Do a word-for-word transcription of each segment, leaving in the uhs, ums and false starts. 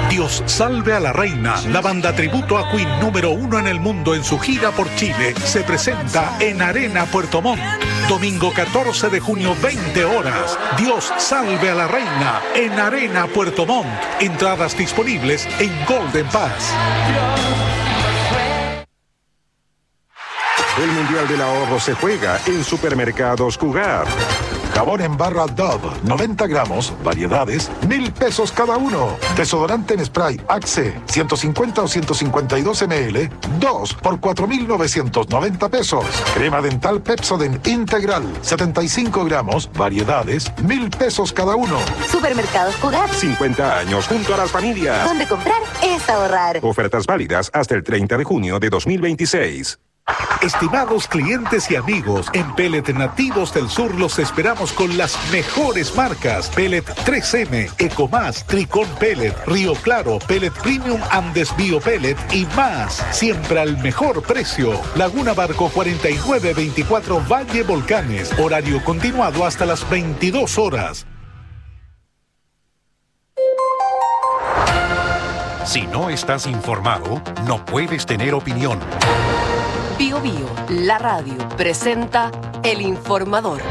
Dios salve a la reina, la banda tributo a Queen número uno en el mundo en su gira por Chile, se presenta en Arena Puerto Montt. Domingo catorce de junio, veinte horas. Dios salve a la reina en Arena Puerto Montt. Entradas disponibles en Golden Pass. El Mundial del Ahorro se juega en Supermercados Cugar. Jabón en barra Dove, noventa gramos, variedades, mil pesos cada uno. Desodorante en spray Axe, ciento cincuenta o ciento cincuenta y dos mililitros, dos por cuatro mil novecientos noventa pesos. Crema dental Pepsodent Integral, setenta y cinco gramos, variedades, mil pesos cada uno. Supermercados Cugar. cincuenta años junto a las familias. Donde comprar es ahorrar. Ofertas válidas hasta el treinta de junio de dos mil veintiséis. Estimados clientes y amigos, en Pellet Nativos del Sur los esperamos con las mejores marcas: Pellet tres eme, Ecomás, Tricón Pellet, Río Claro, Pellet Premium Andes Bio Pellet y más. Siempre al mejor precio. Laguna Barco cuarenta y nueve veinticuatro Valle Volcanes. Horario continuado hasta las veintidós horas. Si no estás informado, no puedes tener opinión. Bio Bio, la radio, presenta El Informador.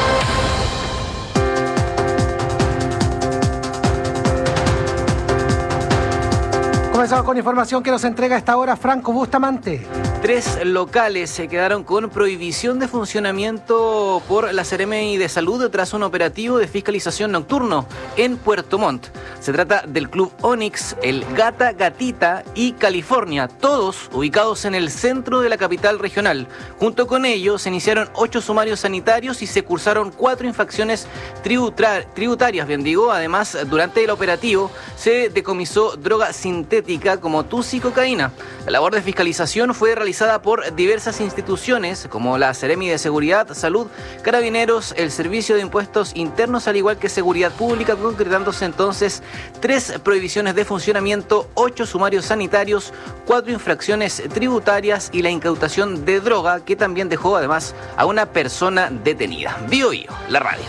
Comenzamos con información que nos entrega a esta hora Franco Bustamante. Tres locales se quedaron con prohibición de funcionamiento por la Seremi de Salud tras un operativo de fiscalización nocturno en Puerto Montt. Se trata del Club Onyx, el Gata Gatita y California, todos ubicados en el centro de la capital regional. Junto con ellos se iniciaron ocho sumarios sanitarios y se cursaron cuatro infracciones tributar- tributarias. Bien digo, además, durante el operativo se decomisó droga sintética como tus y cocaína. La labor de fiscalización fue realizada por diversas instituciones como la Seremi de Seguridad, Salud, Carabineros, el Servicio de Impuestos Internos, al igual que Seguridad Pública, concretándose entonces tres prohibiciones de funcionamiento, ocho sumarios sanitarios, cuatro infracciones tributarias y la incautación de droga, que también dejó además a una persona detenida. Bio Bio, la radio.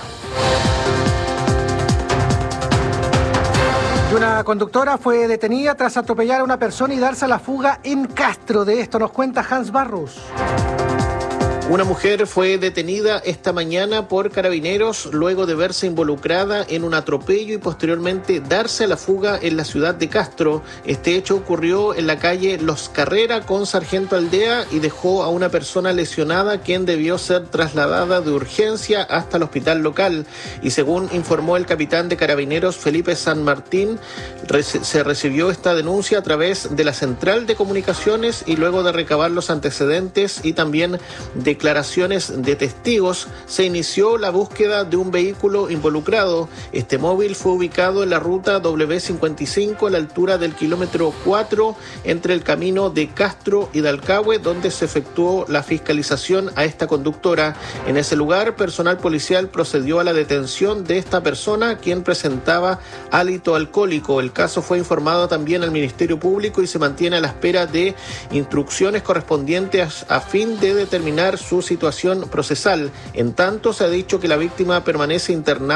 Y una conductora fue detenida tras atropellar a una persona y darse a la fuga en Castro. De esto nos cuenta Hans Barros. Una mujer fue detenida esta mañana por Carabineros luego de verse involucrada en un atropello y posteriormente darse a la fuga en la ciudad de Castro. Este hecho ocurrió en la calle Los Carrera con Sargento Aldea y dejó a una persona lesionada, quien debió ser trasladada de urgencia hasta el hospital local. Y según informó el capitán de Carabineros Felipe San Martín, se recibió esta denuncia a través de la central de comunicaciones y luego de recabar los antecedentes y también de declaraciones de testigos, se inició la búsqueda de un vehículo involucrado. Este móvil fue ubicado en la ruta doble cincuenta y cinco a la altura del kilómetro cuatro entre el camino de Castro y Dalcahue, donde se efectuó la fiscalización a esta conductora. En ese lugar, personal policial procedió a la detención de esta persona, quien presentaba hálito alcohólico. El caso fue informado también al Ministerio Público y se mantiene a la espera de instrucciones correspondientes a fin de determinar su situación procesal. En tanto, se ha dicho que la víctima permanece internada